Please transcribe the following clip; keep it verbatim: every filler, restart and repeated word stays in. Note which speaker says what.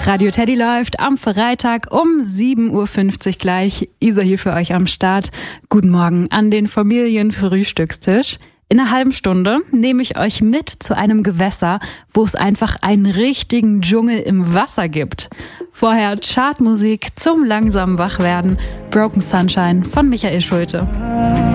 Speaker 1: Radio Teddy läuft am Freitag um sieben Uhr fünfzig gleich. Isa hier für euch am Start. Guten Morgen an den Familienfrühstückstisch. In einer halben Stunde nehme ich euch mit zu einem Gewässer, wo es einfach einen richtigen Dschungel im Wasser gibt. Vorher Chartmusik zum langsamen Wachwerden. Broken Sunshine von Michael Schulte.